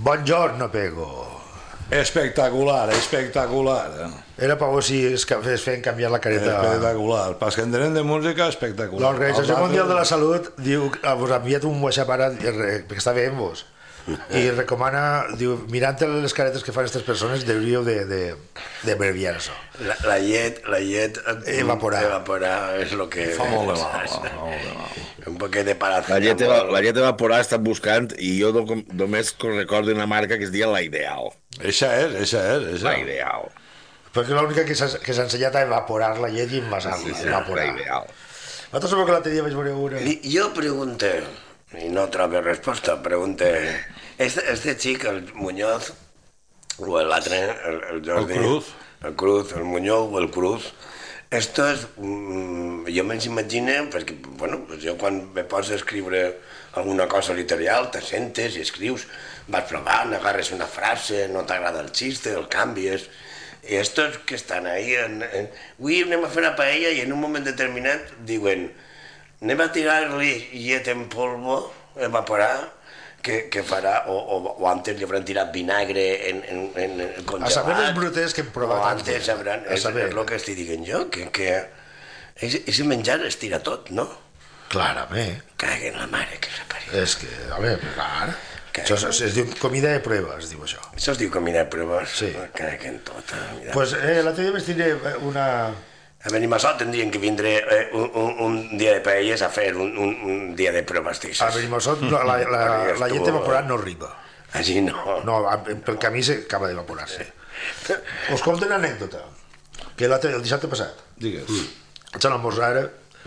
Buongiorno, Pego. Espectacular, espectacular. Era per veure si es feien canviar la careta. Espectacular. Pels que entenem de música, espectacular. L'Organització Mundial de la Salut diu, vos ha enviat un WhatsApp ara, perquè està veient vos, i recomana, diu, mirant les caretes que fan aquestes persones, hauríeu d'abreviar això. La llet evaporar és el que... Fa molt de mal. Un poquet de paracetamol. La llet evaporar està buscant i jo només recordo una marca que es diu La Ideal. Eixa és. La Ideal. Perquè l'única que s'ha ensenyat a evaporar la llet i envasar-la. La Ideal. Vosaltres sabeu que l'altre dia vaig veure una... Jo pregunté, i no trobo resposta, pregunté... Este xic, el Muñoz, o l'altre, el Jordi... El Cruz, el Muñoz o el Cruz... Estos, jo me'ls imagino, perquè, bueno, jo quan me poso a escriure alguna cosa literal, te sentes i escrius, vas provant, agarres una frase, no t'agrada el xiste, el canvies... I estos que estan ahí, avui anem a fer una paella i en un moment determinat diuen anem a tirar-li llet en polvo, evaporar, que farà, o antes li hauran tirat vinagre en congelat. A saber els bruters que hem provat. O antes sabran, és el que estic dient jo, que és menjar es tira tot, no? Clarament. Caguen la mare que s'ha parit. És que, a veure, clar... Això es diu comida de prueba, es diu això. Això es diu comida de pruebas? Sí. Caguen tot. Pues l'altre dia vaig tenir una... A Benimassot tindrien que vindre un dia de paelles a fer un dia de proves d'aixes. A Benimassot la llet evaporada no arriba. Així no. No, pel camí s'acaba d'evaporar-se. Us conto una anècdota. Que el dissabte passat. Digues. Vaig a l'almorzar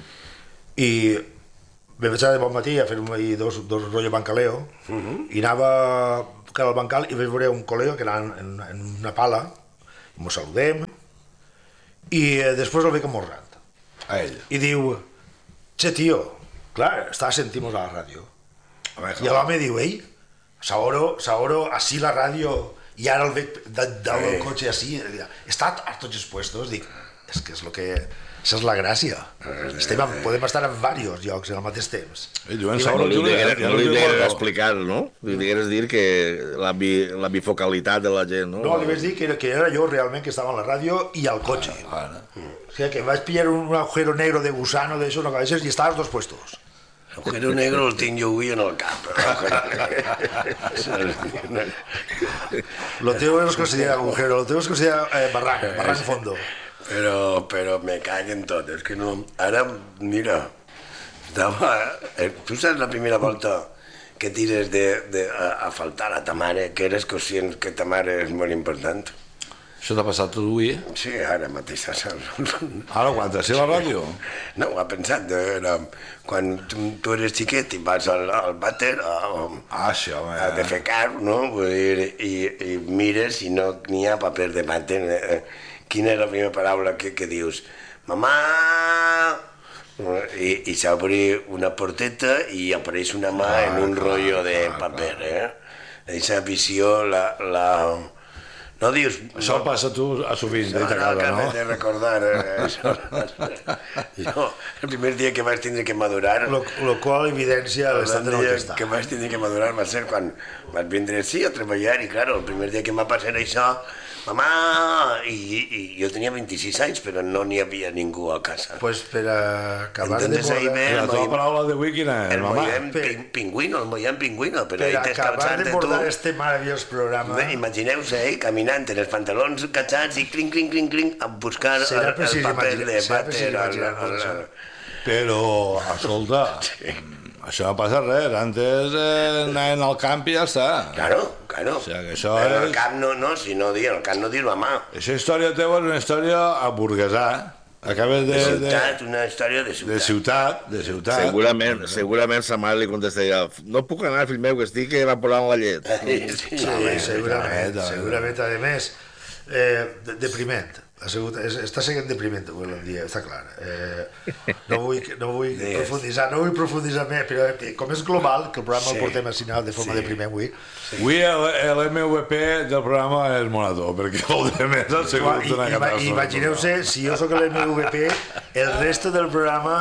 i me vaig de bon matí a fer dos rotllo bancaleo i anava al bancal i vaig veure un col·lega que anava en una pala, mos saludem i després el veig amorrant. A ell. I diu, che tio, clar, estava sentint-nos a la ràdio. I l'home diu, ei, s'ahora així la ràdio i ara el veig del cotxe així, està a tots els puestos, dic, és que és el que... Això és la gràcia. Podem estar en diversos llocs al mateix temps. No li digueres explicar, no? Li digueres dir que la bifocalitat de la gent, no? No, li vaig dir que era jo realment que estava a la ràdio i al cotxe. O sigui, que vaig pillar un agujero negro de gusano d'això, no cabezes, i estava als dos puestos. L'agujero negro el tinc jo avui en el cap. Lo teu no es considera agujero, lo teu es considera barranc fondo. Però me caguen tot, és que no... Ara, mira, tu saps la primera volta que tires a faltar a ta mare, que eres conscient que ta mare és molt important? Això t'ha passat tot avui? Sí, ara mateix. Ara, quan t'has a la ràdio? No, ho ha pensat. Quan tu eres xiquet i vas al vàter a defecar, no? I mires i no n'hi ha paper de vàter. Quina és la primera paraula que dius? Mamà! I s'obre una porteta i apareix una mà en un rotllo de paper, Aquesta visió, no dius... Això passa tu a sovint, d'ell a casa, no? Acabes de recordar. Jo, el primer dia que vaig tindre que madurar... Lo qual evidencia l'estat de no que està. El que vaig tindre que madurar va ser quan vaig vindre a treballar i, clar, el primer dia que m'ha passat això... Mamà! I jo tenia 26 anys, però no n'hi havia ningú a casa. Pues per acabar de La teva paraula d'avui quina és, mamà? El moviment pingüino. Per acabar de bordar este meravellós programa... Imagineu-se, caminant en els pantalons catxats i clinc, clinc, clinc, clinc, a buscar el paper de vàter. Però, escolta... Això no passa res, antes anaven al camp i ja està. Claro. O sigui que això és... El camp no, si no dir, el camp no dir mamà. Aquesta història teva és una història aburguesà. Acabes de ciutat, una història de ciutat. De ciutat. Segurament sa mare li contestaria, no puc anar, fill meu, que estic evaporant la llet. Sí, segurament, a més, depriment. Està sent depriment avui el dia, està clar. No vull profunditzar més, però com és global, que el programa el portem al final de forma depriment avui. Avui l'MVP del programa és Monato, perquè el de més ha sigut una catàstrofe. Imagineu-se, si jo soc l'MVP, el resto del programa...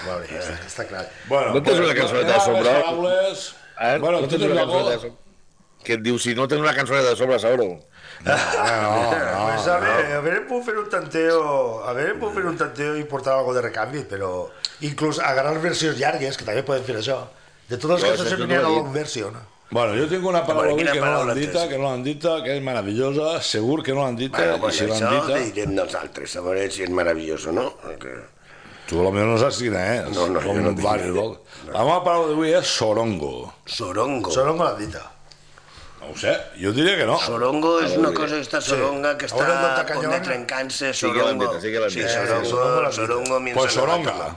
Està clar. No tens una cançoneta de Sombró? Bueno, tu tens una cançoneta de Sombró? que et diu, si no tens una cançoneta de sobre, Sauro. Pues a ver, puedo hacer un tanteo y portar algo de recambio, pero incluso agarrar versiones llargues, que también pueden hacer eso. De todas las cançons se venien a long version. Bueno, jo tinc una paraula avui que no paraula l'han dita, que és meravellosa, segur que no l'han dita, Bueno, i si l'han això ho dita... direm nosaltres, a veure si és meravelloso, no? Tu potser no saps quina és. No, jo no tinc diverses, idea. no? La meva paraula d'avui és sorongo. Sorongo. Sorongo l'han dita. No ho sé, jo diria que no. Sorongo és una cosa que està soronga, que Ahora el està Dr. a punt de Cañón. trencar-se, Sí que l'han sorongo. dit, sí que l'han Sí, dit. sorongo, a mi em Pues sona soronga.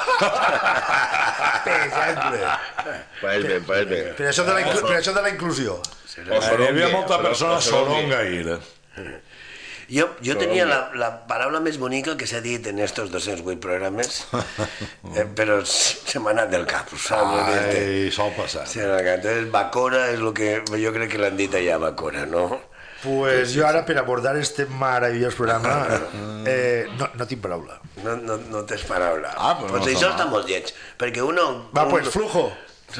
Exemple. Pareix bé. Per això de la inclusió. O Hi havia molta sorongue, persona o sorongue. soronga ahir. Jo tenia la paraula més bonica que s'ha dit en estos 208 programes, però se m'ha anat del cap, saps? Ai, sol passar. Sí, entonces, Bacora és el que jo crec que l'han dit allà, Bacora, no? Pues yo ahora, para abordar este maravilloso programa, no tinc paraula. No tens paraula. Però Pues no això fa està molt lleig, perquè uno... Va, pues flujo.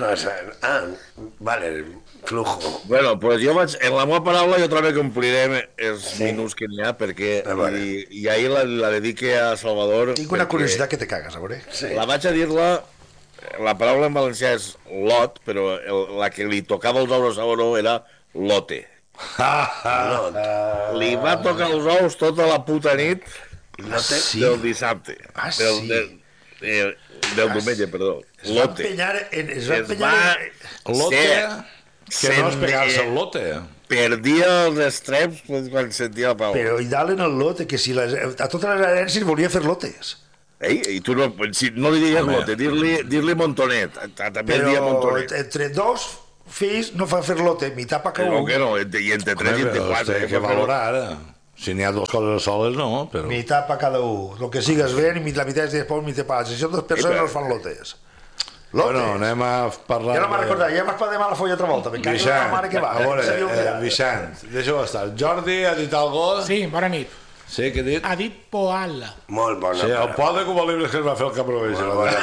Vale, flujo. Bueno, pues jo vaig... En la meva paraula jo trobo que omplirem els minuts que n'hi ha, perquè... vale. I ahir la dedique a Salvador... Tinc una perquè curiositat que te cagues, a veure. Sí. La vaig a dir-la... La paraula en valencià és lot, però la que li tocava els ous a Salvador era lote. Lot. Li va tocar els ous tota la puta nit Lote. del dissabte. Ah, Del, sí. del diumenge, perdó. Es va Lote. empenyar en... Es va Es empenyar va... en... Lote, que no és se'n- pegar-se el lote. Perdia els estreps quan sentia la paraula. Però i dalt en el lote, que si a totes les herències volia fer lotes. Ei, i tu no, si no li digues lote, dir-li Montonet. També es dia Però Montonet. entre dos fills no fa fer lote, mitad pa cada Però un. que no, i entre 3 i entre 4. Té que valorar, ara. Si n'hi ha dues coses soles, no, però... Mitad pa cada un. Lo que sigues ben i la mitad és después, mitad pa. Si són dos persones no es fan lotes. Lotes. Bueno, anem a parlar... Ja no m'ha recordat, ja m'has parlat de la folla altra volta. Me cago en la mare que va. a veure, S'havia oblidat. Vicent, deixa-ho estar. Jordi ha dit alguna cosa? Sí, bona nit. Sí, què ha dit? Ha dit Poal. Molt bona Sí, el paraula. pot de Cuba Libre que es va fer el cabró. Molt bona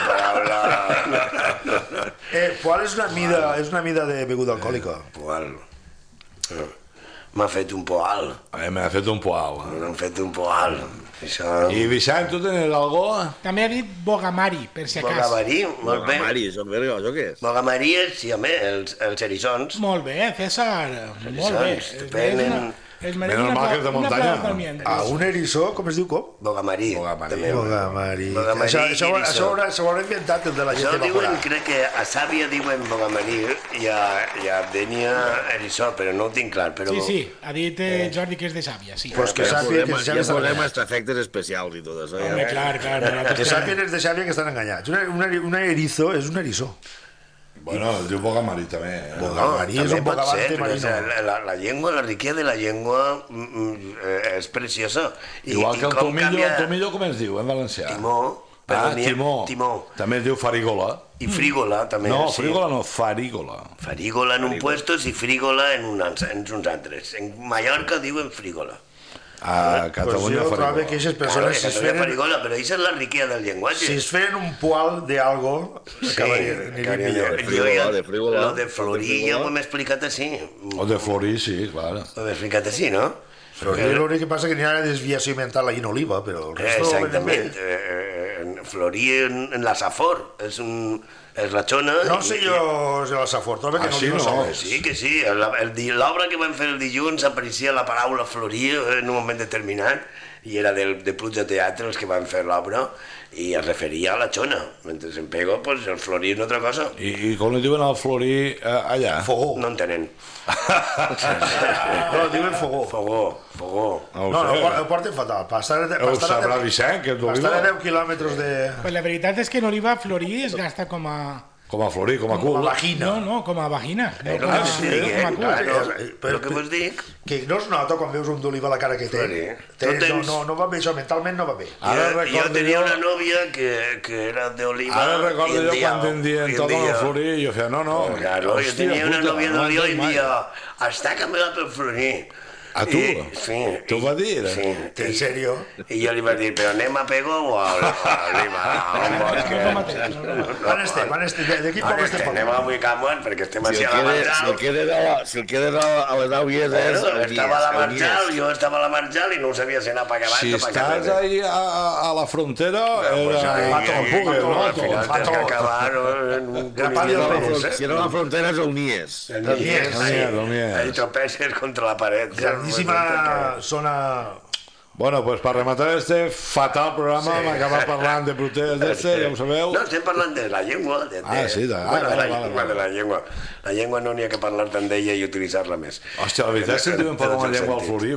paraula. Poal és una mida de beguda alcohòlica. Poal. M'ha fet un poal. M'ha fet un poal. M'han fet un poal. Això... I Vicent, tu tenies alguna cosa? També ha dit Bogamari, per si acas. Bogamarí, molt bé. Mari, això què és? Bogamarí és, sí, home, els eriçons. Molt bé, César. Molt bé. Venen- Venen marques de muntanya. A un eriçó, com es diu com? Bogamarí. també. Bogamari. Bogamarí Això i ho haurà inventat el de la Això gent de diuen, Bajorà. crec que a Sàvia diuen Bogamarí i a Denia eriçó, però no ho tinc clar. Però... Sí, sí, ha dit Jordi que és de Sàvia, sí. Pues que sàpiga que Ja estan posem enganyats. hasta efectes especials i tot això. Home, clar. Que nosaltres- sàpiguen els de Xàbia que estan enganyats. Un erizo és un eriçó. Bueno, es diu Bogamari també. Bogamari és també un pot bogavante ser, però, marino. la llengua, la riquesa de la llengua és preciosa. Igual que el com tomillo, canvia- el tomillo com es diu en valencià? Timó. però n'hi ha- Timó. També es diu farigola. I frígola, també. No, sí. frígola no, farígola. Frígola en un puesto i frígola en uns altres. En Mallorca diuen frígola. A Catalunya Pues jo trobo que farígola. aquestes Claro, persones, que Catalunya frígola, però això és la riquesa del llenguatge. si es feien un poal de algo, acabarien millor. de frígola. Lo de florir ja ho hem explicat així. O de florir, sí, clar. Ho hem explicat així, no? L'únic que passa que n'hi ha una desviació mental ahí en Oliva, però el resto Exactament. Florir en la Safor és la xona... No sé jo si la Safor, trobo que sí, no no. sabes. Sí, que sí. L'obra que vam fer el dilluns apareixia la paraula florir en un moment determinat i era de Pluja Teatre els que van fer l'obra i es referia a la xona. Mentre en Pego, pues, el florir és una altra cosa. I com li diuen al florir allà? Fogó. No en tenen. No, diuen fogó. Fogó. No ho No, sé. ho porten fatal. Per estar Ho sabrà Vicent, que és per estar a d'Oliva. 10 quilòmetres de... Pues la veritat és que en Oliva florir es gasta com a... Com a florir, com a Com a cul. vagina. No, com a vagina. No, El com que a, vos dic, com a cul. el que vos dic... Que no es nota quan veus un d'Oliva la cara que té. Florir. Té- Tu tens- No va bé, això mentalment no va bé. Ara Jo recordo tenia jo- una nòvia que era d'Oliva. Ara recordo i jo dia- quan em dient i tot dia- el florir, jo feia, no, Claro, jo hòstia tenia una puta, nòvia no d'Oliva i entenc em mai. dia, està canviat per florir. A tu? Sí. T'ho va dir? Sí. En serio? I jo li vaig dir, però anem a Pego o a Lima? A un bosque? Quan estem? D'aquí poc estem Anem a Buicamont, perquè estem Si així a la Marjal. el queda a la nau Vies és Bueno, el estava a la Nies. Marjal, jo estava a la Marjal i no sabia si anar pa avall Si o pa estàs ahí a la frontera, era... Pato, Pugue, no? Al final tens que acabar en un Grapadi al Pérez, Si no la frontera és el Nies. El Nies, Nies. Ahí tropeixes contra la paret. Grandíssima zona... Bueno, pues per rematar este fatal programa hem acabat parlant de protestes, ja ho sabeu. No, estem parlant de la llengua. Vale. De la llengua. La llengua no n'hi ha que parlar tant d'ella i utilitzar-la més. Hòstia, la veritat és que sentim parlar una llengua al florí.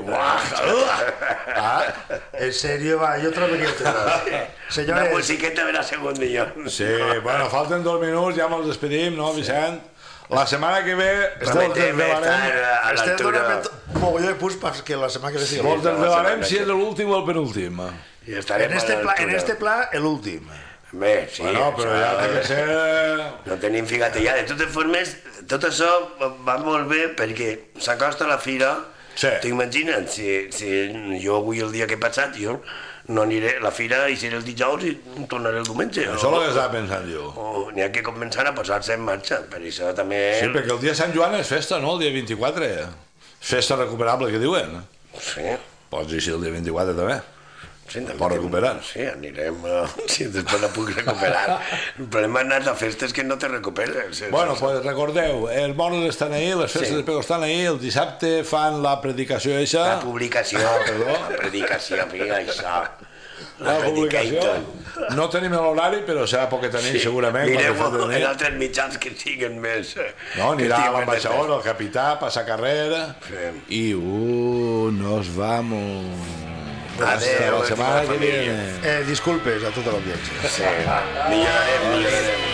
En serio, va, yo travería otra vez. Una Señores, musiqueta de la segundilla. Sí, bueno, falten 2 minuts, ja ens despedim, no, Vicent? La setmana que ve ens Prometem estar desvelarem... a estem l'altura. donant un mogolló de punts perquè la setmana que ve sigui Ens l'últim. desvelarem si és l'últim o el penúltim. I estarem En este pla, l'últim. Bé, sí. Bueno, però ja té que ser... No tenim figat ja. De totes formes, tot això va molt bé perquè s'acosta la fira. Sí. T'imagina't, si jo avui el dia que he passat, jo no aniré a la fira i seré el dijous i tornaré el diumenge. Això és el que estava pensant jo. N'hi ha que començar a posar-se en marxa, per això també... Sí, perquè el dia de Sant Joan és festa, no? El dia 24. Festa recuperable, que diuen. Sí, Pots dir així el dia 24 també. sí, també. Pots recuperar. Sí, anirem... Sí, després la puc recuperar. El problema és anar a festes que no te recuperes. Bueno, pues recordeu, els moros estan ahí, les festes Sí. de Pego estan ahí, el dissabte fan la predicació eixa. La publicació, perdó. la predicació, fica això. La publicació. predicator. No tenim l'horari, però serà poc que tenim segurament. Mireu quan fem de en nit. altres mitjans que siguen més... No, que anirà estiguen més l'ambaixador, el capità, passa carrera Sí. i nos vamos. Adéu, Hasta la semana que família. viene. Disculpes a tota l'audiència. Sí, millorarem.